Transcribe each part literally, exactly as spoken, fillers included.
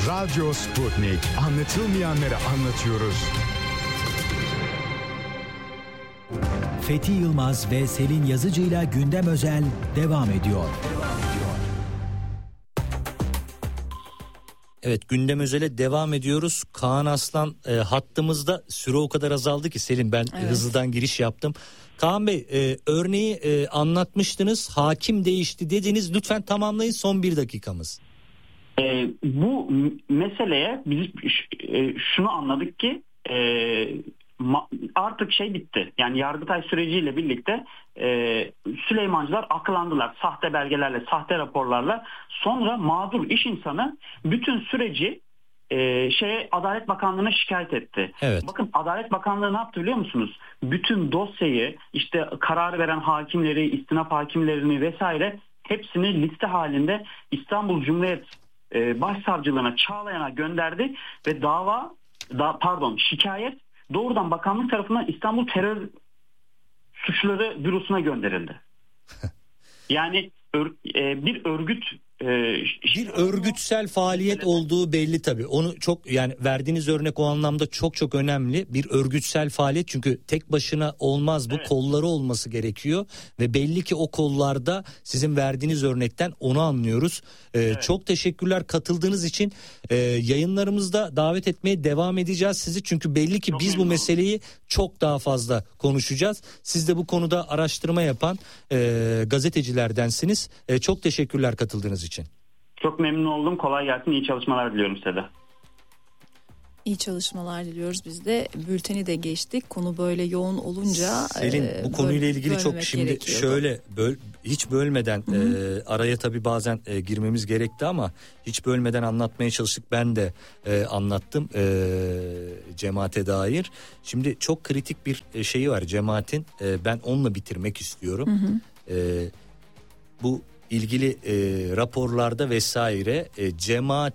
Radyo Sputnik. Anlatılmayanları anlatıyoruz. Fethi Yılmaz ve Selin Yazıcı'yla Gündem Özel devam ediyor. Evet, Gündem Özel'e devam ediyoruz. Kaan Aslan e, hattımızda. Süre o kadar azaldı ki Selin, ben evet. hızlıdan giriş yaptım. Kaan Bey, e, örneği e, anlatmıştınız. Hakim değişti dediniz. Lütfen tamamlayın, son bir dakikamız. E, bu meseleye biz e, şunu anladık ki e, ma, artık şey bitti. Yani Yargıtay süreciyle birlikte e, Süleymancılar aklandılar. Sahte belgelerle, sahte raporlarla. Sonra mağdur iş insanı bütün süreci e, şeye Adalet Bakanlığı'na şikayet etti. Evet. Bakın Adalet Bakanlığı ne yaptı biliyor musunuz? Bütün dosyayı, işte karar veren hakimleri, istinaf hakimlerini vesaire hepsini liste halinde İstanbul Cumhuriyet e, Başsavcılığına, Çağlayan'a gönderdi ve dava da, pardon şikayet doğrudan bakanlık tarafından İstanbul Terör Suçları Bürosu'na gönderildi. Yani ör, e, bir örgüt e, bir örgütsel faaliyet olduğu belli tabii. Onu çok, yani verdiğiniz örnek o anlamda çok çok önemli. Bir örgütsel faaliyet, çünkü tek başına olmaz bu. Evet. Kolları olması gerekiyor ve belli ki o kollarda, sizin verdiğiniz örnekten onu anlıyoruz. Ee, evet. Çok teşekkürler katıldığınız için. Ee, yayınlarımızda davet etmeye devam edeceğiz sizi, çünkü belli ki çok biz bu meseleyi çok daha fazla konuşacağız. Siz de bu konuda araştırma yapan e, gazetecilerdensiniz. E, çok teşekkürler katıldığınız için. Çok memnun oldum. Kolay gelsin. İyi çalışmalar diliyorum size de. İyi çalışmalar diliyoruz biz de. Bülteni de geçtik. Konu böyle yoğun olunca Selin, e, bu konuyla ilgili çok şimdi şöyle böl, hiç bölmeden e, araya tabii bazen e, girmemiz gerekti ama hiç bölmeden anlatmaya çalıştık. Ben de e, anlattım e, cemaate dair. Şimdi çok kritik bir şeyi var cemaatin. E, ben onunla bitirmek istiyorum. Hı hı. E, bu ilgili e, raporlarda vesaire e, cemaat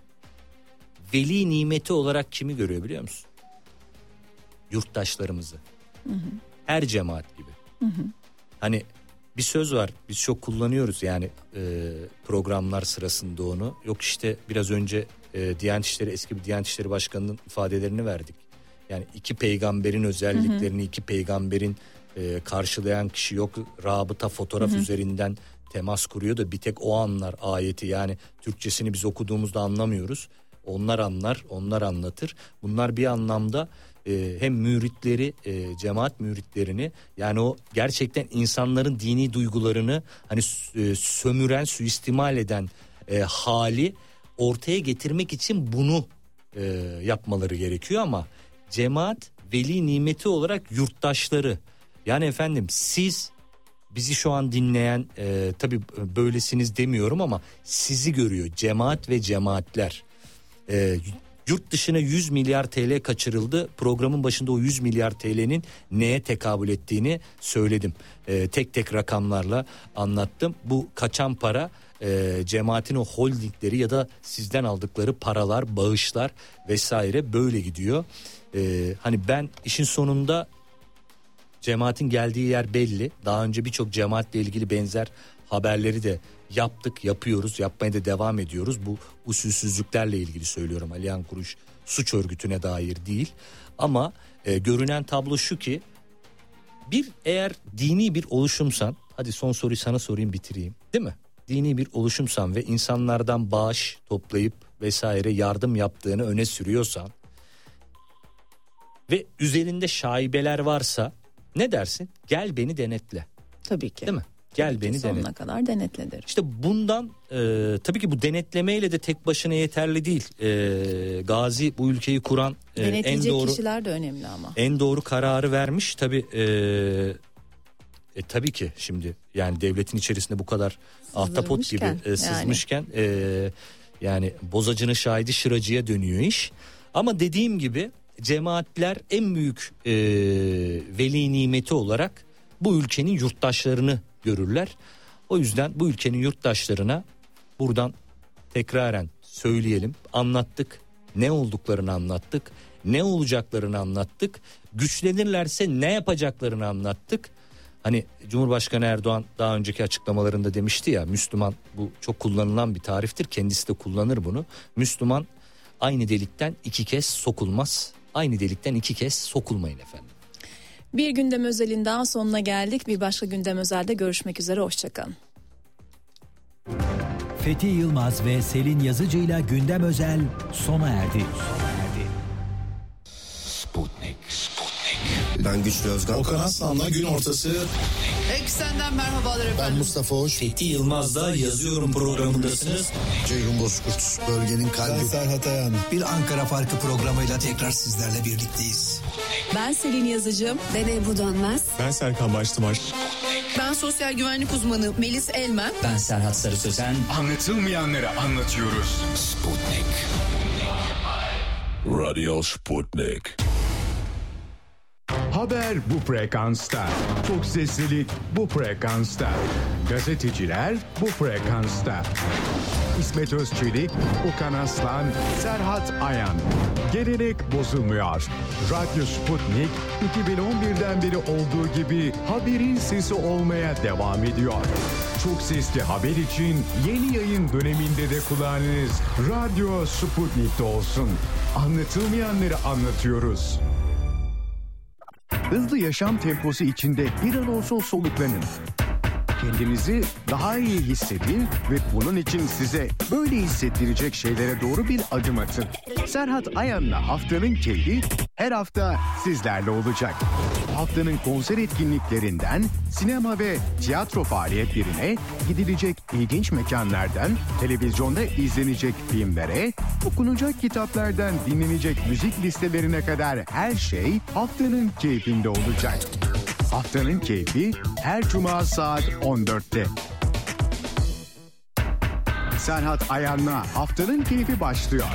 veli nimeti olarak kimi görüyor biliyor musun? Yurttaşlarımızı. Hı hı. Her cemaat gibi. Hı hı. Hani bir söz var, biz çok kullanıyoruz yani e, programlar sırasında onu. Yok işte biraz önce e, Diyanet İşleri, eski bir Diyanet İşleri Başkanı'nın ifadelerini verdik. Yani iki peygamberin özelliklerini, hı hı. iki peygamberin e, karşılayan kişi yok. Rabıta fotoğraf hı hı. üzerinden temas kuruyor da bir tek o anlar ayeti, yani Türkçesini biz okuduğumuzda anlamıyoruz. Onlar anlar, onlar anlatır. Bunlar bir anlamda e, hem müritleri, e, cemaat müritlerini, yani o gerçekten insanların dini duygularını hani e, sömüren, suistimal eden e, hali ortaya getirmek için bunu e, yapmaları gerekiyor. Ama cemaat veli nimeti olarak yurttaşları, yani efendim siz bizi şu an dinleyen, e, tabii böylesiniz demiyorum ama sizi görüyor cemaat ve cemaatler. E, yurt dışına yüz milyar T L kaçırıldı. Programın başında o yüz milyar T L'nin neye tekabül ettiğini söyledim. E, tek tek rakamlarla anlattım. Bu kaçan para e, cemaatin o holdingleri ya da sizden aldıkları paralar, bağışlar vesaire böyle gidiyor. E, hani ben işin sonunda cemaatin geldiği yer belli. Daha önce birçok cemaatle ilgili benzer haberleri de yaptık, yapıyoruz, yapmaya da devam ediyoruz. Bu usulsüzlüklerle ilgili söylüyorum. Aliyan Kuruş suç örgütüne dair değil. Ama e, görünen tablo şu ki, bir eğer dini bir oluşumsan, hadi son soruyu sana sorayım bitireyim, değil mi? Dini bir oluşumsan ve insanlardan bağış toplayıp vesaire yardım yaptığını öne sürüyorsan ve üzerinde şaibeler varsa ne dersin? Gel beni denetle. Tabii ki. Değil mi? Gel tabii beni sonuna denetle. kadar denetledir. İşte bundan e, tabii ki bu denetlemeyle de tek başına yeterli değil. E, Gazi bu ülkeyi kuran e, en doğru kişiler de önemli ama. En doğru kararı vermiş tabii. E, e, tabii ki şimdi yani devletin içerisinde bu kadar ahtapot gibi e, sızmışken yani. E, yani bozacının şahidi şıracıya dönüyor iş. Ama dediğim gibi cemaatler en büyük e, veli nimeti olarak bu ülkenin yurttaşlarını görürler. O yüzden bu ülkenin yurttaşlarına buradan tekraren söyleyelim, anlattık, ne olduklarını anlattık, ne olacaklarını anlattık, güçlenirlerse ne yapacaklarını anlattık. Hani Cumhurbaşkanı Erdoğan daha önceki açıklamalarında demişti ya, Müslüman, bu çok kullanılan bir tariftir, kendisi de kullanır bunu. Müslüman Aynı delikten iki kez sokulmaz. Aynı delikten iki kez sokulmayın efendim. Bir gündem özelin daha sonuna geldik. Bir başka gündem özelde görüşmek üzere. Hoşçakalın. Fethi Yılmaz ve Selin Yazıcı'yla gündem özel sona erdi. Sona erdi. Sputnik, Sputnik. Ben Güçlü Özkan. Okan Aslan'la gün ortası. Eksenden merhabalar efendim. Ben Mustafa Hoş. Fethi Yılmaz'da yazıyorum programındasınız. Ceyhun Bozkurt, bölgenin kalbi. Ben Serhat Ayan. Bir Ankara Farkı programıyla tekrar sizlerle birlikteyiz. Ben Selin Yazıcım. Ben Ebru Dönmez. Ben Serkan Baştımaş. Ben sosyal güvenlik uzmanı Melis Elmen. Ben Serhat Sarı Sözen. Anlatılmayanları anlatıyoruz. Sputnik. Radyo Sputnik. Haber bu frekansta. Çok seslilik bu frekansta. Gazeteciler bu frekansta. İsmet Özçelik, Okan Aslan, Serhat Ayan. Gelenek bozulmuyor. Radyo Sputnik iki bin on birden beri olduğu gibi haberin sesi olmaya devam ediyor. Çok sesli haber için yeni yayın döneminde de kulağınız Radyo Sputnik'te olsun. Anlatılmayanları anlatıyoruz. Hızlı yaşam temposu içinde bir an olsun soluklanın. Kendinizi daha iyi hissedin ve bunun için size böyle hissettirecek şeylere doğru bir adım atın. Serhat Ayan'la haftanın keyfi her hafta sizlerle olacak. Haftanın konser etkinliklerinden sinema ve tiyatro faaliyetlerine, gidilecek ilginç mekanlardan televizyonda izlenecek filmlere, okunacak kitaplardan dinlenecek müzik listelerine kadar her şey haftanın keyfinde olacak. Haftanın keyfi her cuma saat on dörtte. Serhat Ayan'la haftanın keyfi başlıyor.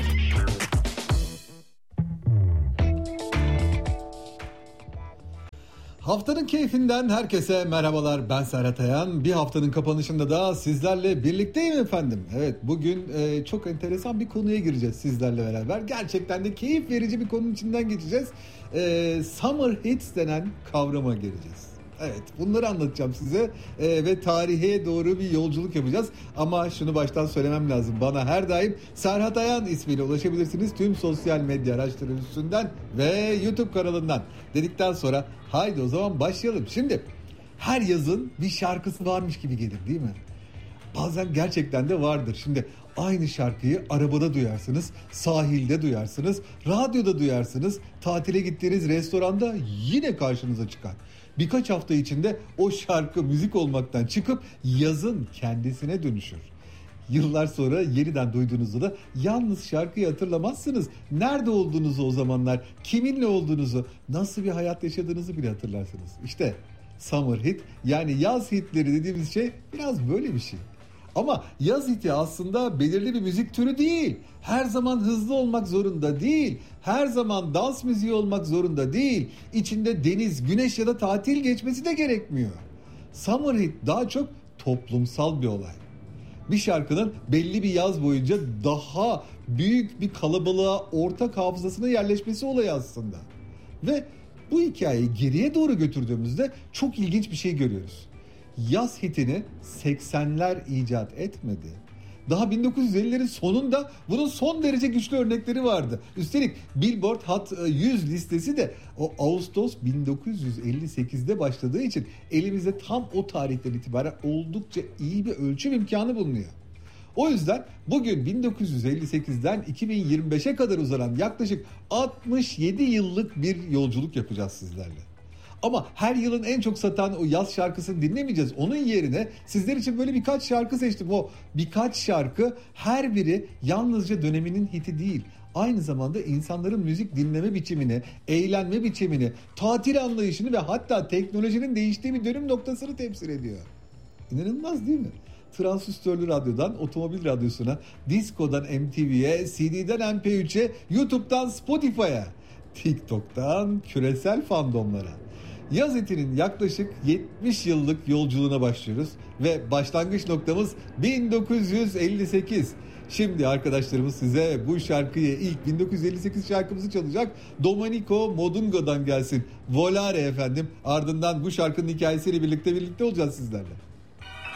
Haftanın keyfinden herkese merhabalar, ben Serhat Ayan. Bir haftanın kapanışında da sizlerle birlikteyim efendim. Evet, bugün e, çok enteresan bir konuya gireceğiz sizlerle beraber. Gerçekten de keyif verici bir konunun içinden geçeceğiz. E, Summer Hits denen kavrama gireceğiz. Evet, bunları anlatacağım size ee, ve tarihe doğru bir yolculuk yapacağız. Ama şunu baştan söylemem lazım. Bana her daim Serhat Ayan ismiyle ulaşabilirsiniz. Tüm sosyal medya araçları üstünden ve YouTube kanalından dedikten sonra haydi o zaman başlayalım. Şimdi her yazın bir şarkısı varmış gibi gelir değil mi? Bazen gerçekten de vardır. Şimdi aynı şarkıyı arabada duyarsınız, sahilde duyarsınız, radyoda duyarsınız, tatile gittiğiniz restoranda yine karşınıza çıkar. Birkaç hafta içinde o şarkı müzik olmaktan çıkıp yazın kendisine dönüşür. Yıllar sonra yeniden duyduğunuzda da yalnız şarkıyı hatırlamazsınız. Nerede olduğunuzu o zamanlar, kiminle olduğunuzu, nasıl bir hayat yaşadığınızı bile hatırlarsınız. İşte Summer Hit, yani yaz hitleri dediğimiz şey biraz böyle bir şey. Ama yaz hiti aslında belirli bir müzik türü değil. Her zaman hızlı olmak zorunda değil. Her zaman dans müziği olmak zorunda değil. İçinde deniz, güneş ya da tatil geçmesi de gerekmiyor. Summer hit daha çok toplumsal bir olay. Bir şarkının belli bir yaz boyunca daha büyük bir kalabalığa, ortak hafızasına yerleşmesi olayı aslında. Ve bu hikayeyi geriye doğru götürdüğümüzde çok ilginç bir şey görüyoruz. Yaz hitini seksenler icat etmedi. Daha bin dokuz yüz ellilerin sonunda bunun son derece güçlü örnekleri vardı. Üstelik Billboard Hot yüz listesi de o Ağustos bin dokuz yüz elli sekizde başladığı için elimizde tam o tarihten itibaren oldukça iyi bir ölçüm imkanı bulunuyor. O yüzden bugün bin dokuz yüz elli sekizden iki bin yirmi beşe kadar uzanan yaklaşık altmış yedi yıllık bir yolculuk yapacağız sizlerle. Ama her yılın en çok satan o yaz şarkısını dinlemeyeceğiz. Onun yerine sizler için böyle birkaç şarkı seçtim. O birkaç şarkı her biri yalnızca döneminin hiti değil. Aynı zamanda insanların müzik dinleme biçimini, eğlenme biçimini, tatil anlayışını ve hatta teknolojinin değiştiği bir dönüm noktasını temsil ediyor. İnanılmaz değil mi? Transistörlü radyodan otomobil radyosuna, diskodan M T V'ye, C D'den M P üçe, YouTube'dan Spotify'a, TikTok'tan küresel fandomlara. Yaz hitinin yaklaşık yetmiş yıllık yolculuğuna başlıyoruz ve başlangıç noktamız bin dokuz yüz elli sekiz. Şimdi arkadaşlarımız size bu şarkıyı, ilk bin dokuz yüz elli sekiz şarkımızı çalacak. Domenico Modugno'dan gelsin. Volare efendim. Ardından bu şarkının hikayesiyle birlikte birlikte olacağız sizlerle.